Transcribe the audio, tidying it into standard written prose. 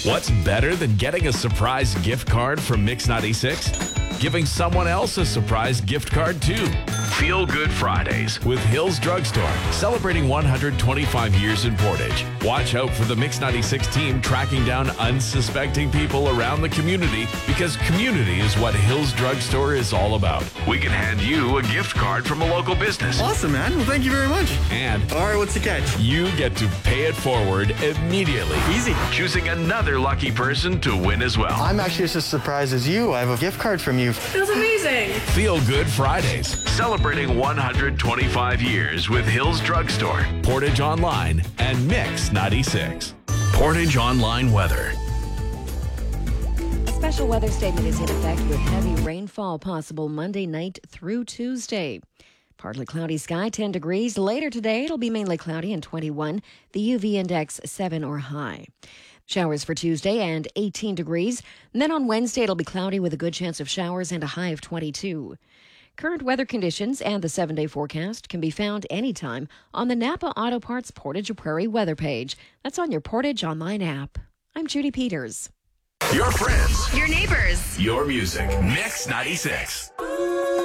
What's better than getting a surprise gift card from Mix 96? Giving someone else a surprise gift card too. Feel Good Fridays with Hills Drugstore, celebrating 125 years in Portage. Watch out for the Mix 96 team tracking down unsuspecting people around the community, because community is what Hills Drugstore is all about. We can hand you a gift card from a local business. Awesome, man. Well, thank you very much. And all right, what's the catch? you get to pay it forward immediately. Easy. Choosing another lucky person to win as well. I'm actually just as surprised as you. I have a gift card from you. Feels amazing. Feel Good Fridays, celebrating 125 years with Hills Drugstore, Portage Online, and Mix 96. Portage Online weather. A special weather statement is in effect with heavy rainfall possible Monday night through Tuesday. Partly cloudy sky, 10 degrees. Later today, it'll be mainly cloudy and 21. The UV index 7 or high. Showers for Tuesday and 18 degrees. And then on Wednesday, it'll be cloudy with a good chance of showers and a high of 22. Current weather conditions and the 7-day forecast can be found anytime on the Napa Auto Parts Portage Prairie weather page. That's on your Portage Online app. I'm Judy Peters. Your friends, Your neighbors. your music. Mix 96.